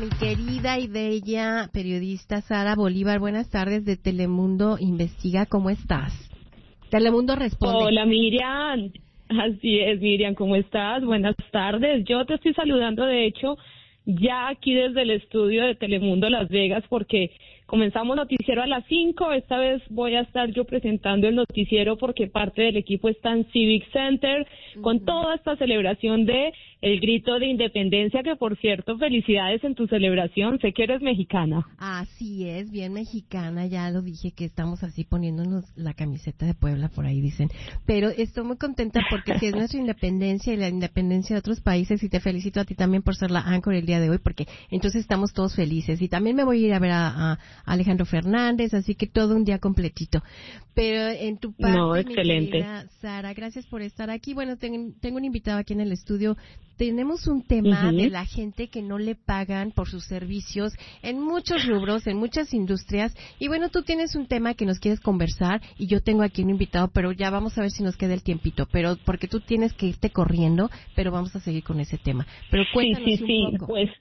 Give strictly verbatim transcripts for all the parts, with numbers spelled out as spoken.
mi querida y bella periodista Sara Bolívar. Buenas tardes de Telemundo Investiga. ¿Cómo estás? Telemundo Responde. Hola, Miriam. Así es, Miriam, ¿cómo estás? Buenas tardes. Yo te estoy saludando, de hecho, ya aquí desde el estudio de Telemundo Las Vegas, porque comenzamos noticiero a las cinco. Esta vez voy a estar yo presentando el noticiero porque parte del equipo está en Civic Center con uh-huh. toda esta celebración de el grito de independencia, que por cierto, felicidades en tu celebración. Sé que eres mexicana. Así es, bien mexicana, ya lo dije, que estamos así poniéndonos la camiseta de Puebla, por ahí dicen. Pero estoy muy contenta porque si es nuestra independencia y la independencia de otros países, y te felicito a ti también por ser la anchor el día de hoy, porque entonces estamos todos felices. Y también me voy a ir a ver a, a Alejandro Fernández, así que todo un día completito. Pero en tu parte, no, excelente. Mi querida Sara, gracias por estar aquí. Bueno, ten, tengo un invitado aquí en el estudio. Tenemos un tema uh-huh. de la gente que no le pagan por sus servicios en muchos rubros, en muchas industrias. Y bueno, tú tienes un tema que nos quieres conversar y yo tengo aquí un invitado, pero ya vamos a ver si nos queda el tiempito. Pero porque tú tienes que irte corriendo, pero vamos a seguir con ese tema. Pero cuéntanos sí, sí, un sí, poco. Pues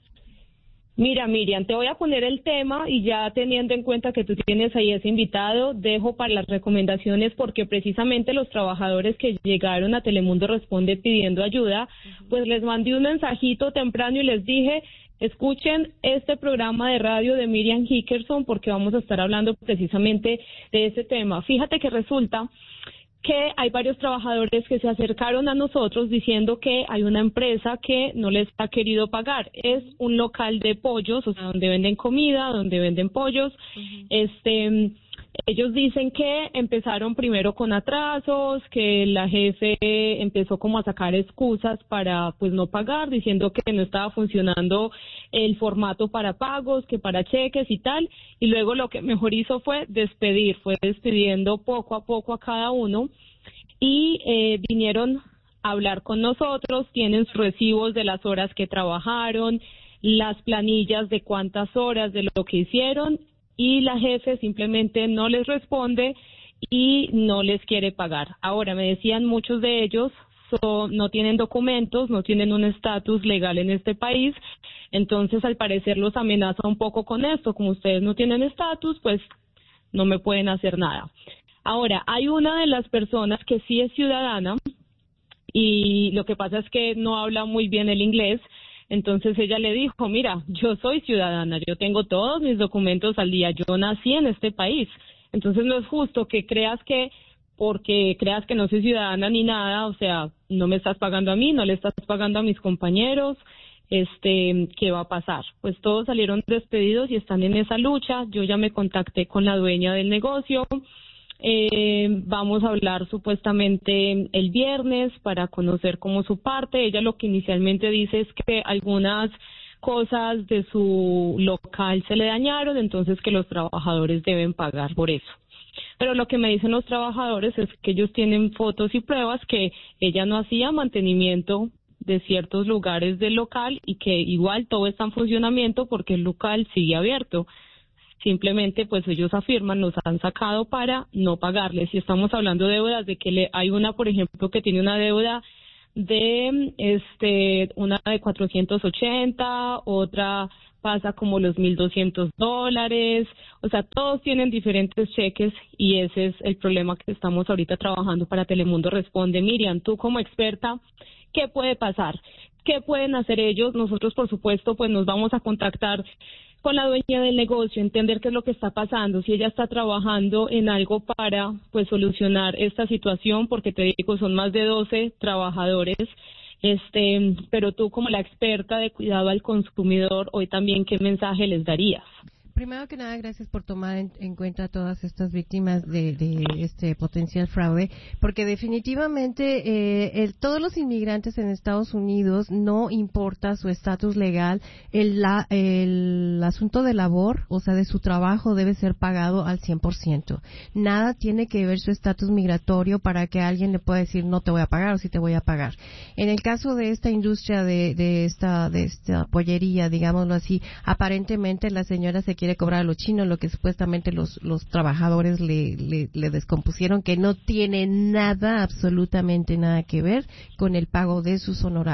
mira, Miriam, te voy a poner el tema y ya teniendo en cuenta que tú tienes ahí ese invitado, dejo para las recomendaciones, porque precisamente los trabajadores que llegaron a Telemundo Responde pidiendo ayuda, uh-huh. pues les mandé un mensajito temprano y les dije, escuchen este programa de radio de Miriam Hickerson porque vamos a estar hablando precisamente de ese tema. Fíjate que resulta que hay varios trabajadores que se acercaron a nosotros diciendo que hay una empresa que no les ha querido pagar. Es un local de pollos, o sea, donde venden comida, donde venden pollos. Uh-huh. Este, ellos dicen que empezaron primero con atrasos, que la jefe empezó como a sacar excusas para pues no pagar, diciendo que no estaba funcionando el formato para pagos, que para cheques y tal, y luego lo que mejor hizo fue despedir, fue despidiendo poco a poco a cada uno, y eh, vinieron a hablar con nosotros, tienen sus recibos de las horas que trabajaron, las planillas de cuántas horas de lo que hicieron, y la jefe simplemente no les responde y no les quiere pagar. Ahora, me decían muchos de ellos, so, no tienen documentos, no tienen un estatus legal en este país, entonces al parecer los amenaza un poco con esto, como ustedes no tienen estatus, pues no me pueden hacer nada. Ahora, hay una de las personas que sí es ciudadana y lo que pasa es que no habla muy bien el inglés. Entonces ella le dijo, mira, yo soy ciudadana, yo tengo todos mis documentos al día, yo nací en este país. Entonces no es justo que creas que, porque creas que no soy ciudadana ni nada, o sea, no me estás pagando a mí, no le estás pagando a mis compañeros, este, ¿qué va a pasar? Pues todos salieron despedidos y están en esa lucha. Yo ya me contacté con la dueña del negocio. Eh, vamos a hablar supuestamente el viernes para conocer como su parte. Ella lo que inicialmente dice es que algunas cosas de su local se le dañaron, entonces que los trabajadores deben pagar por eso. Pero lo que me dicen los trabajadores es que ellos tienen fotos y pruebas que ella no hacía mantenimiento de ciertos lugares del local y que igual todo está en funcionamiento porque el local sigue abierto. Simplemente, pues ellos afirman, nos han sacado para no pagarles. Y estamos hablando de deudas, de que le, hay una, por ejemplo, que tiene una deuda de, este, una de cuatrocientos ochenta, otra pasa como los mil doscientos dólares. O sea, todos tienen diferentes cheques y ese es el problema que estamos ahorita trabajando para Telemundo Responde. Miriam, tú como experta, ¿qué puede pasar? ¿Qué pueden hacer ellos? Nosotros, por supuesto, pues nos vamos a contactar con la dueña del negocio, entender qué es lo que está pasando, si ella está trabajando en algo para pues solucionar esta situación, porque te digo, son más de doce trabajadores, este, pero tú como la experta de cuidado al consumidor, hoy también, ¿qué mensaje les darías? Primero que nada, gracias por tomar en, en cuenta a todas estas víctimas de, de este potencial fraude, porque definitivamente eh, el, todos los inmigrantes en Estados Unidos, no importa su estatus legal, el, la, el asunto de labor, o sea, de su trabajo, debe ser pagado al cien por ciento. Nada tiene que ver su estatus migratorio para que alguien le pueda decir no te voy a pagar o sí te voy a pagar. En el caso de esta industria, de, de esta de esta pollería, digámoslo así, aparentemente la señora se quiere cobrar a los chinos lo que supuestamente los los trabajadores le, le, le descompusieron, que no tiene nada, absolutamente nada que ver con el pago de sus honorarios.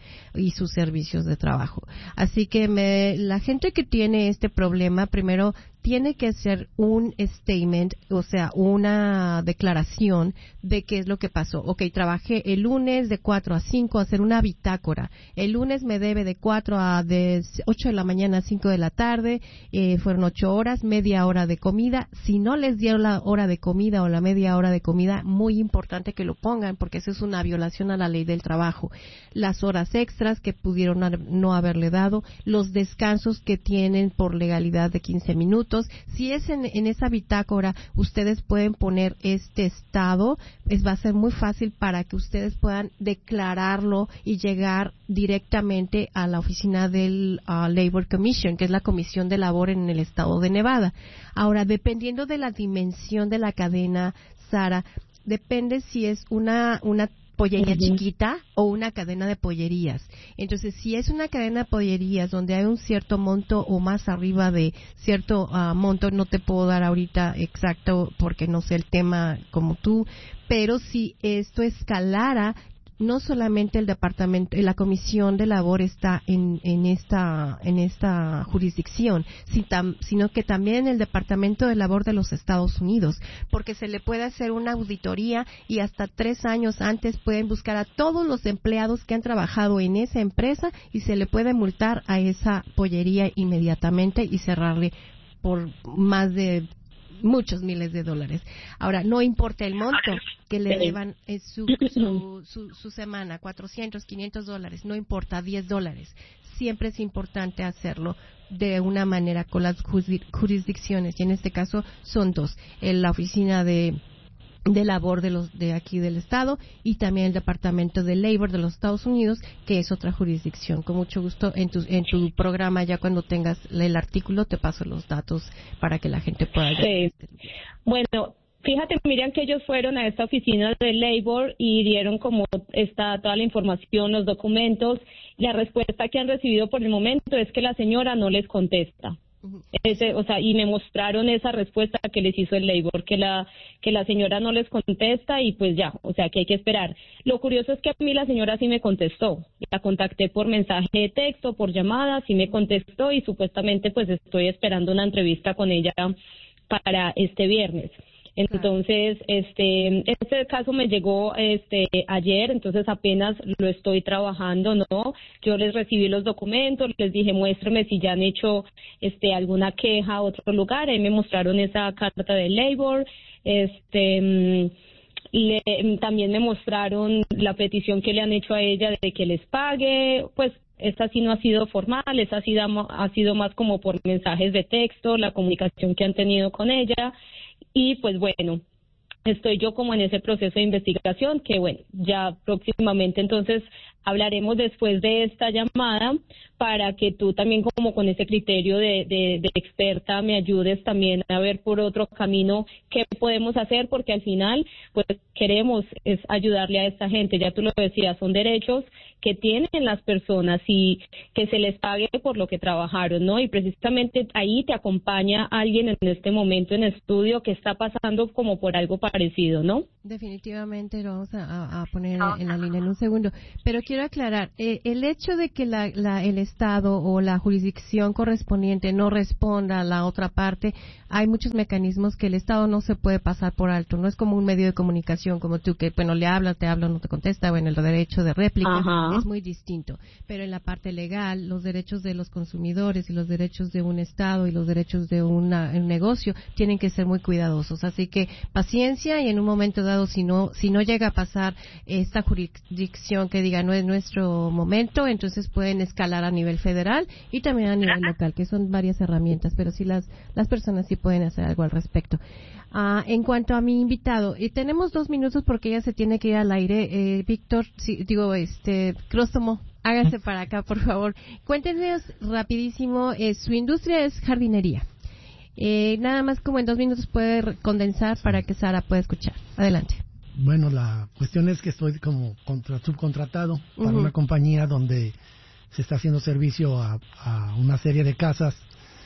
y sus servicios de trabajo. Así que me, la gente que tiene este problema, primero tiene que hacer un statement, o sea, una declaración de qué es lo que pasó. Ok, trabajé el lunes de cuatro a cinco, hacer una bitácora. El lunes me debe de cuatro a de ocho de la mañana a cinco de la tarde, eh, fueron ocho horas, media hora de comida. Si no les dieron la hora de comida o la media hora de comida, muy importante que lo pongan, porque eso es una violación a la ley del trabajo. Las horas extras que pudieron no haberle dado, los descansos que tienen por legalidad de quince minutos. Si es en, en esa bitácora, ustedes pueden poner este estado, es, va a ser muy fácil para que ustedes puedan declararlo y llegar directamente a la oficina del uh, Labor Commission, que es la Comisión de Labor en el estado de Nevada. Ahora, dependiendo de la dimensión de la cadena, Sara, depende si es una una pollería uh-huh. chiquita o una cadena de pollerías. Entonces, si es una cadena de pollerías donde hay un cierto monto o más arriba de cierto uh, monto, no te puedo dar ahorita exacto porque no sé el tema como tú, pero si esto escalara, no solamente el departamento, la comisión de labor está en, en esta en esta jurisdicción, sino que también el departamento de labor de los Estados Unidos, porque se le puede hacer una auditoría y hasta tres años antes pueden buscar a todos los empleados que han trabajado en esa empresa y se le puede multar a esa pollería inmediatamente y cerrarle por más de muchos miles de dólares. Ahora, no importa el monto que le deban en su, su, su, su semana, cuatrocientos, quinientos dólares, no importa, diez dólares. Siempre es importante hacerlo de una manera con las jurisdicciones, y en este caso son dos, en la oficina de de labor de los de aquí del estado y también el departamento de labor de los Estados Unidos, que es otra jurisdicción. Con mucho gusto en tu en tu programa, ya cuando tengas el artículo, te paso los datos para que la gente pueda ver. Sí. Bueno, fíjate, Miriam, que ellos fueron a esta oficina de labor y dieron como está toda la información, los documentos. La respuesta que han recibido por el momento es que la señora no les contesta. Ese, o sea, y me mostraron esa respuesta que les hizo el labor, que la que la señora no les contesta y pues ya, o sea, que hay que esperar. Lo curioso es que a mí la señora sí me contestó. La contacté por mensaje de texto, por llamada, sí me contestó y supuestamente pues estoy esperando una entrevista con ella para este viernes. Entonces, este, este caso me llegó este ayer, entonces apenas lo estoy trabajando, ¿no? Yo les recibí los documentos, les dije, muéstrame si ya han hecho este alguna queja a otro lugar, ahí me mostraron esa carta de labor, este, le, también me mostraron la petición que le han hecho a ella de que les pague, pues esta sí no ha sido formal, esta sí ha sido más como por mensajes de texto, la comunicación que han tenido con ella. Y pues bueno, estoy yo como en ese proceso de investigación que bueno, ya próximamente entonces hablaremos después de esta llamada para que tú también como con ese criterio de, de, de experta me ayudes también a ver por otro camino qué podemos hacer, porque al final pues queremos es ayudarle a esta gente, ya tú lo decías, son derechos que tienen las personas y que se les pague por lo que trabajaron, ¿no? Y precisamente ahí te acompaña alguien en este momento en estudio que está pasando como por algo parecido, ¿no? Definitivamente lo vamos a, a poner en la línea en un segundo, pero quiero aclarar, eh, el hecho de que la, la, el Estado o la jurisdicción correspondiente no responda a la otra parte, hay muchos mecanismos que el Estado no se puede pasar por alto, no es como un medio de comunicación como tú, que bueno, le hablas, te habla, no te contesta, bueno, el derecho de réplica. Ajá. Es muy distinto, pero en la parte legal, los derechos de los consumidores y los derechos de un Estado y los derechos de una, un negocio tienen que ser muy cuidadosos, así que paciencia y en un momento dado, si no, si no llega a pasar esta jurisdicción que diga no es nuestro momento, entonces pueden escalar a nivel federal y también a nivel local, que son varias herramientas, pero sí las, las personas sí pueden hacer algo al respecto. Uh, en cuanto a mi invitado, y tenemos dos minutos porque ella se tiene que ir al aire. Eh, Víctor, sí, digo, este, Cróstomo, hágase para acá, por favor. Cuéntenos rapidísimo, eh, su industria es jardinería. Eh, nada más como en dos minutos puede condensar para que Sara pueda escuchar. Adelante. Bueno, la cuestión es que estoy como contra, subcontratado para uh-huh. una compañía donde se está haciendo servicio a, a una serie de casas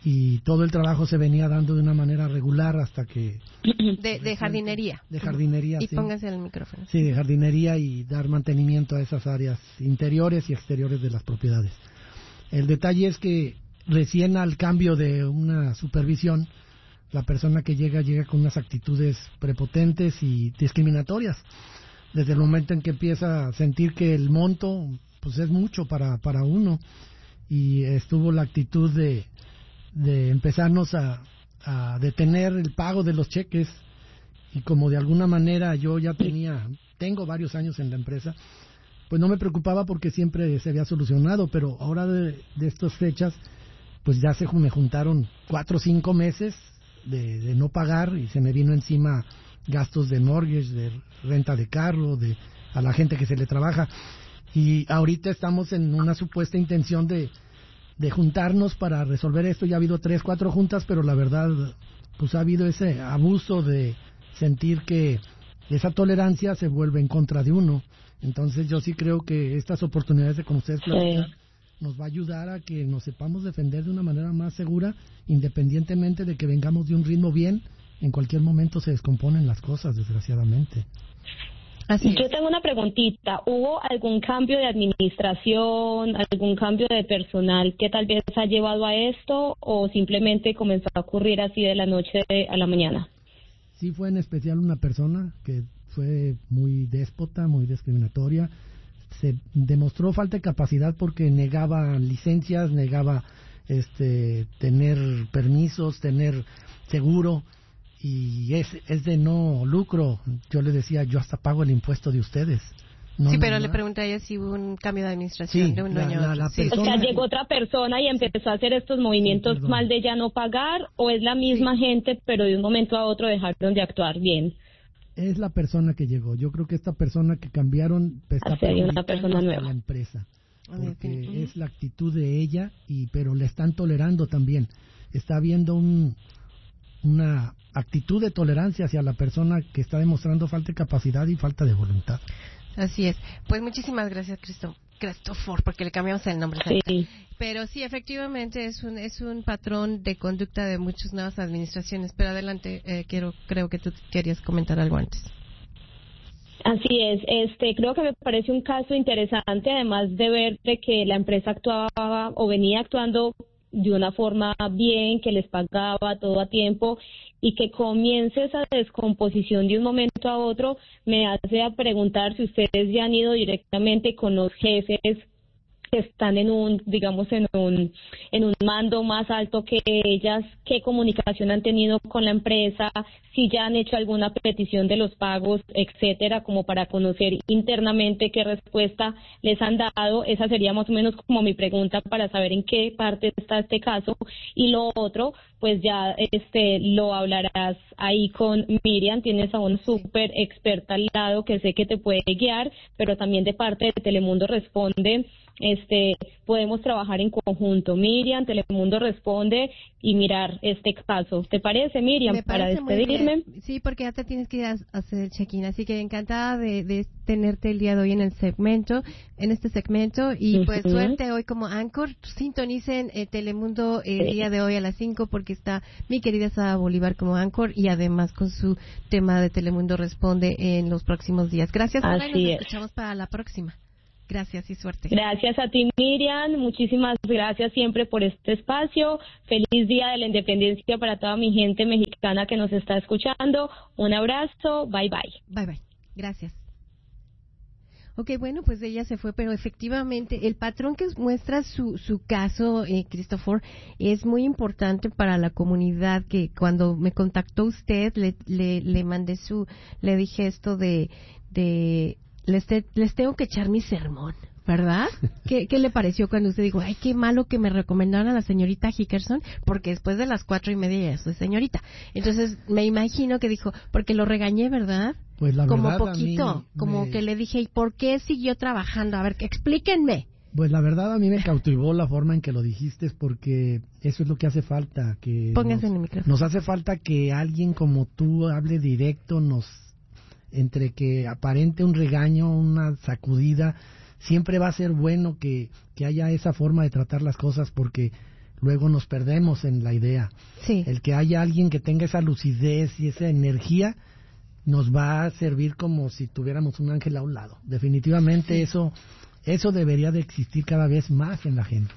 y todo el trabajo se venía dando de una manera regular hasta que... De, de jardinería. De jardinería, y sí. póngase el micrófono. Sí, de jardinería y dar mantenimiento a esas áreas interiores y exteriores de las propiedades. El detalle es que recién al cambio de una supervisión, la persona que llega llega con unas actitudes prepotentes y discriminatorias. Desde el momento en que empieza a sentir que el monto pues es mucho para, para uno, y estuvo la actitud de, de empezarnos a, a detener el pago de los cheques, y como de alguna manera yo ya tenía, tengo varios años en la empresa, pues no me preocupaba porque siempre se había solucionado, pero ahora de, de estas fechas, pues ya se me juntaron cuatro o cinco meses de, de no pagar, y se me vino encima gastos de mortgage, de renta de carro, de a la gente que se le trabaja, y ahorita estamos en una supuesta intención de, de juntarnos para resolver esto. Ya ha habido tres, cuatro juntas, pero la verdad, pues ha habido ese abuso de sentir que esa tolerancia se vuelve en contra de uno. Entonces yo sí creo que estas oportunidades de con ustedes platicar sí. nos va a ayudar a que nos sepamos defender de una manera más segura, independientemente de que vengamos de un ritmo bien. En cualquier momento se descomponen las cosas, desgraciadamente. Así Yo tengo una preguntita. ¿Hubo algún cambio de administración, algún cambio de personal que tal vez ha llevado a esto, o simplemente comenzó a ocurrir así de la noche a la mañana? Sí, fue en especial una persona que fue muy déspota, muy discriminatoria. Se demostró falta de capacidad porque negaba licencias, negaba este tener permisos, tener seguro, y es, es de no lucro. Yo le decía, yo hasta pago el impuesto de ustedes. No, sí, pero no, le no. pregunté a ella si hubo un cambio de administración Sí, de un la, dueño la, a la otro. Sí. O sea, llegó otra persona y empezó a hacer estos movimientos sí, mal de ya no pagar, o es la misma sí. gente, pero de un momento a otro dejaron de actuar bien. Es la persona que llegó. Yo creo que esta persona que cambiaron pues, está perjudicando una persona nueva. a la empresa, porque uh-huh. es la actitud de ella, y pero le están tolerando también. Está habiendo un una actitud de tolerancia hacia la persona que está demostrando falta de capacidad y falta de voluntad. Así es. Pues muchísimas gracias, Cristo, Christopher, porque le cambiamos el nombre. Sí. Pero sí, efectivamente es un es un patrón de conducta de muchas nuevas administraciones. Pero adelante, eh, quiero creo que tú querías comentar algo antes. Así es, este creo que me parece un caso interesante, además de ver de que la empresa actuaba o venía actuando de una forma bien, que les pagaba todo a tiempo, y que comience esa descomposición de un momento a otro, me hace a preguntar si ustedes ya han ido directamente con los jefes que están en un, digamos, en un en un mando más alto que ellas, qué comunicación han tenido con la empresa, si ya han hecho alguna petición de los pagos, etcétera, como para conocer internamente qué respuesta les han dado. Esa sería más o menos como mi pregunta para saber en qué parte está este caso. Y lo otro, pues ya este lo hablarás ahí con Miriam, tienes a una súper experta al lado que sé que te puede guiar, pero también de parte de Telemundo Responde, este podemos trabajar en conjunto. Miriam, Telemundo Responde, y mirar este caso. ¿Te parece, Miriam, Me para parece despedirme? Sí, porque ya te tienes que ir a hacer el check-in, así que encantada de, de tenerte el día de hoy en el segmento, en este segmento, y uh-huh. pues suerte hoy como Anchor. Sintonicen eh, Telemundo el sí. día de hoy a las cinco, porque está mi querida Sara Bolívar como Anchor, y además con su tema de Telemundo Responde en los próximos días. Gracias, Sara, y nos es. escuchamos para la próxima. Gracias y suerte. Gracias a ti, Miriam. Muchísimas gracias siempre por este espacio. Feliz Día de la Independencia para toda mi gente mexicana que nos está escuchando. Un abrazo. Bye, bye. Bye, bye. Gracias. Ok, bueno, pues ella se fue, pero efectivamente el patrón que muestra su, su caso, eh, Christopher, es muy importante para la comunidad. Que cuando me contactó usted, le, le, le mandé su, le dije esto de, de Les, te, les tengo que echar mi sermón, ¿verdad? ¿Qué, ¿Qué le pareció cuando usted dijo, ay, qué malo que me recomendaron a la señorita Hickerson, porque después de las cuatro y media ya soy señorita? Entonces, me imagino que dijo, porque lo regañé, ¿verdad? Pues la como verdad, poquito, como me... que le dije, ¿y por qué siguió trabajando? A ver, explíquenme. Pues la verdad a mí me cautivó la forma en que lo dijiste, porque eso es lo que hace falta. Que Pónganse nos, en el micrófono. Nos hace falta que alguien como tú hable directo, nos... entre que aparente un regaño, una sacudida, siempre va a ser bueno que, que haya esa forma de tratar las cosas, porque luego nos perdemos en la idea. Sí. El que haya alguien que tenga esa lucidez y esa energía nos va a servir como si tuviéramos un ángel a un lado. Definitivamente sí. eso eso debería de existir cada vez más en la gente.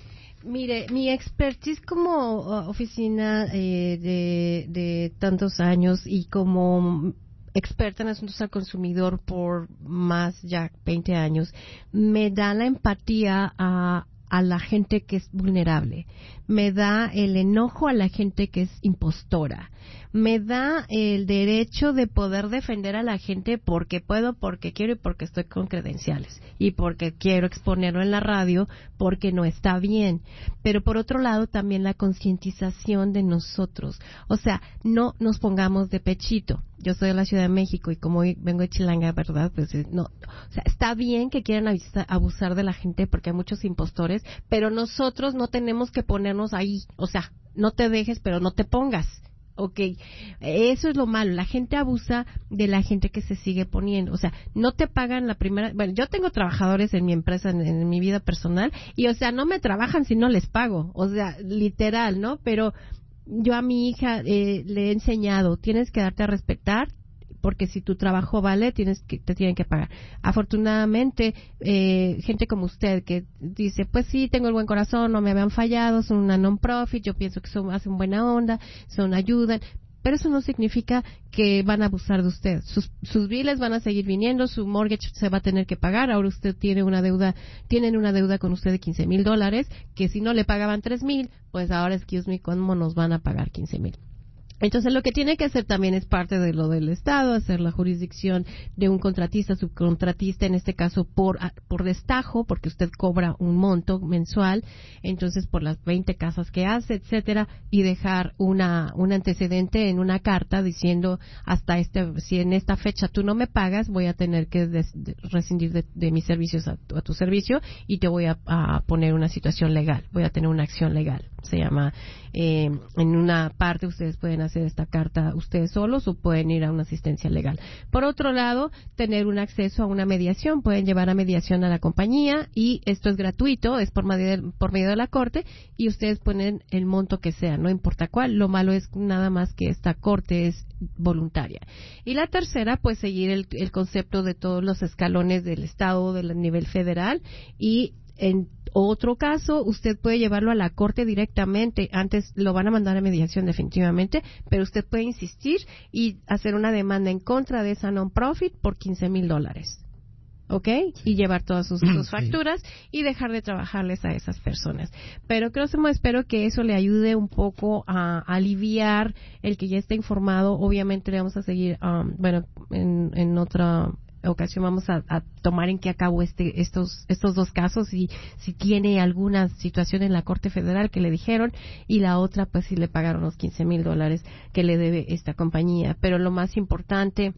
Mire, mi expertise como uh, oficina eh, de, de tantos años y como experta en asuntos al consumidor por más ya veinte años, me da la empatía a, a la gente que es vulnerable, me da el enojo a la gente que es impostora, me da el derecho de poder defender a la gente porque puedo, porque quiero y porque estoy con credenciales y porque quiero exponerlo en la radio porque no está bien. Pero por otro lado también la concientización de nosotros, o sea, no nos pongamos de pechito. Yo soy de la Ciudad de México y como vengo de Chilanga, ¿verdad? Pues no, o sea, está bien que quieran abusar de la gente porque hay muchos impostores, pero nosotros no tenemos que ponernos ahí, o sea, no te dejes, pero no te pongas. Okay, eso es lo malo. La gente abusa de la gente que se sigue poniendo. O sea, no te pagan la primera. Bueno, yo tengo trabajadores en mi empresa, en, en mi vida personal, y o sea, no me trabajan si no les pago. O sea, literal, ¿no? Pero yo a mi hija eh, le he enseñado, tienes que darte a respetar, porque si tu trabajo vale, tienes que te tienen que pagar. Afortunadamente, eh, gente como usted que dice, pues sí, tengo el buen corazón, no me habían fallado, son una non-profit, yo pienso que son, hacen buena onda, son ayudan, pero eso no significa que van a abusar de usted. Sus, sus biles van a seguir viniendo, su mortgage se va a tener que pagar. Ahora usted tiene una deuda, tienen una deuda con usted de quince mil dólares, que si no le pagaban tres mil, pues ahora, excuse me, ¿cómo nos van a pagar quince mil? Entonces, lo que tiene que hacer también es parte de lo del Estado, hacer la jurisdicción de un contratista, subcontratista, en este caso por por destajo, porque usted cobra un monto mensual, entonces por las veinte casas que hace, etcétera, y dejar una un antecedente en una carta diciendo hasta este, si en esta fecha tú no me pagas, voy a tener que des, de, rescindir de, de mis servicios a tu, a tu servicio y te voy a, a poner una situación legal, voy a tener una acción legal. Se llama, eh, en una parte ustedes pueden hacer esta carta ustedes solos o pueden ir a una asistencia legal. Por otro lado, tener un acceso a una mediación, pueden llevar a mediación a la compañía y esto es gratuito, es por medio, por medio de la corte y ustedes ponen el monto que sea, no importa cuál. Lo malo es nada más que esta corte es voluntaria. Y la tercera, pues seguir el, el concepto de todos los escalones del Estado, del nivel federal, y en otro caso, usted puede llevarlo a la corte directamente. Antes lo van a mandar a mediación definitivamente, pero usted puede insistir y hacer una demanda en contra de esa non-profit por quince mil dólares. ¿Ok? Sí. Y llevar todas sus, sus facturas sí. y dejar de trabajarles a esas personas. Pero creo, espero que eso le ayude un poco a, a aliviar el que ya está informado. Obviamente le vamos a seguir, um, bueno, en, en otra ocasión vamos a, a tomar en qué acabo este, estos, estos dos casos y si tiene alguna situación en la Corte Federal que le dijeron y la otra pues si le pagaron los quince mil dólares que le debe esta compañía. Pero lo más importante,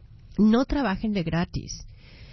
no trabajen de gratis.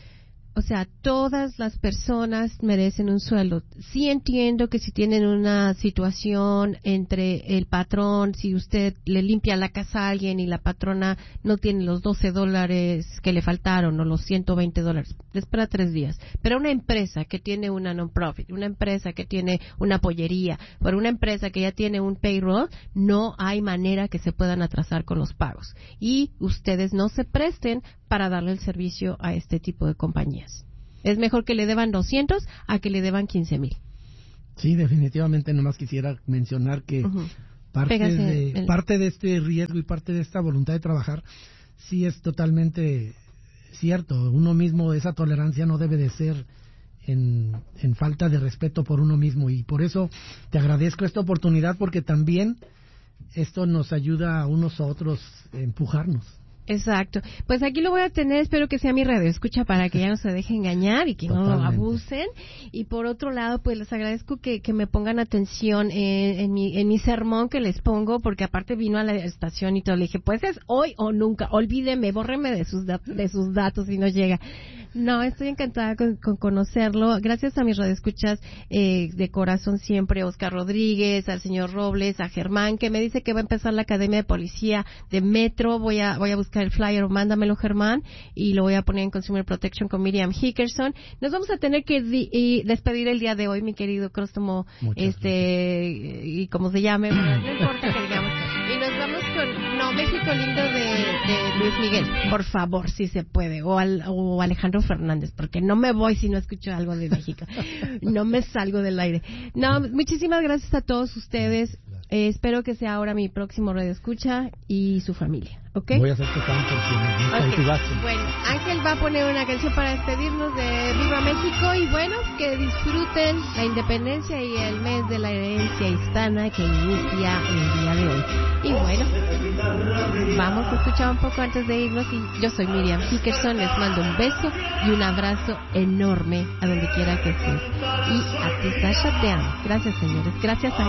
O sea, todas las personas merecen un sueldo. Sí entiendo que si tienen una situación entre el patrón, si usted le limpia la casa a alguien y la patrona no tiene los doce dólares que le faltaron o los ciento veinte dólares, le espera tres días. Pero una empresa que tiene una non-profit, una empresa que tiene una pollería, por una empresa que ya tiene un payroll, no hay manera que se puedan atrasar con los pagos. Y ustedes no se presten para darle el servicio a este tipo de compañías. Es mejor que le deban doscientos a que le deban quince mil. Sí, definitivamente. Nomás quisiera mencionar que uh-huh. parte, de, el... parte de este riesgo y parte de esta voluntad de trabajar sí es totalmente cierto. Uno mismo, esa tolerancia no debe de ser en, en falta de respeto por uno mismo. Y por eso te agradezco esta oportunidad, porque también esto nos ayuda a unos a otros a empujarnos. Exacto. Pues aquí lo voy a tener, espero que sea mi radio escucha para que ya no se deje engañar y que Totalmente. No lo abusen. Y por otro lado, pues les agradezco que, que me pongan atención en, en, mi, en mi sermón que les pongo, porque aparte vino a la estación y todo, le dije, pues es hoy o nunca, olvídeme, bórreme de sus, da- de sus datos si no llega. No, estoy encantada con, con conocerlo. Gracias a mis radioescuchas eh, de corazón siempre, Oscar Rodríguez, al señor Robles, a Germán, que me dice que va a empezar la Academia de Policía de Metro. Voy a voy a buscar el flyer, o mándamelo, Germán, y lo voy a poner en Consumer Protection con Miriam Hickerson. Nos vamos a tener que di- y despedir el día de hoy, mi querido Cróstomo, este, y como se llame, no importa que digamos. Y nos vamos con, no, México lindo de, de Luis Miguel, por favor, si se puede, o, al, o Alejandro Fernández, porque no me voy si no escucho algo de México, no me salgo del aire. No, muchísimas gracias a todos ustedes, eh, espero que sea ahora mi próximo radio escucha y su familia, ¿ok? Voy a hacer que canto porque me okay. Bueno, Ángel va a poner una canción para despedirnos de Viva México y bueno, que disfruten la independencia y el mes de la herencia hispana que inicia el día de hoy. Y bueno, vamos a escuchar un poco antes de irnos y yo soy Miriam Hickerson, les mando un beso y un abrazo enorme a donde quiera que estés. Y a ti, Sasha, te amo. Gracias, señores. Gracias a